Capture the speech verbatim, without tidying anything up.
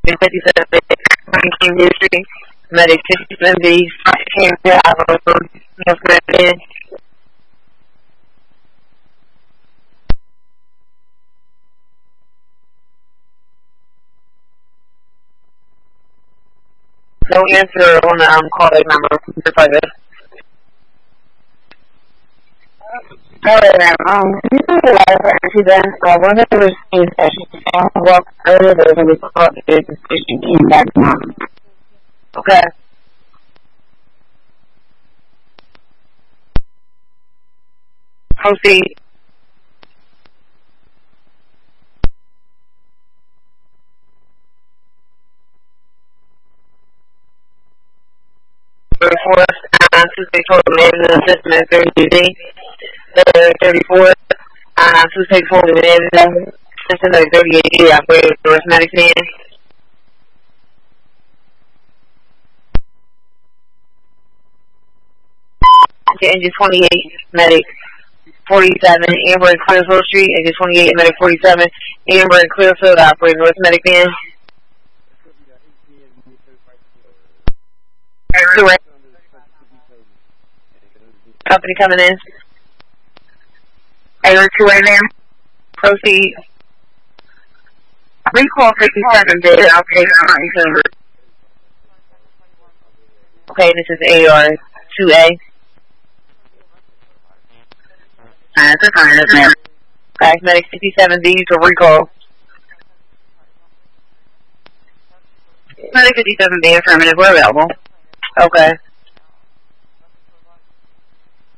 fifty-seven B, Team History, Medic fifty-seven B, Team North American. No answer on the um, call number. Private. Alright, ma'am. Um, can you put the live for accident? Uh, one of the received sessions, I walked earlier, there was a report that the decision came back now. Okay. Proceed. thirty-four, uh, Tuesday total management assistant at thirty uh, thirty-four, uh, Tuesday total management assistant at thirty-eight, operator North Medic man. Engine twenty-eight, Medic forty-seven, Amber and Clearfield Street, Engine twenty-eight, Medic forty-seven, Amber and Clearfield, operator North Medic man. Correct. Company coming in. Error two A, ma'am. Proceed. Recall fifty-seven bid. Okay, okay, this is A R two A. That's a fine, ma'am. Okay, Medic fifty-seven B for recall. Medic fifty-seven B affirmative, we're available. Okay.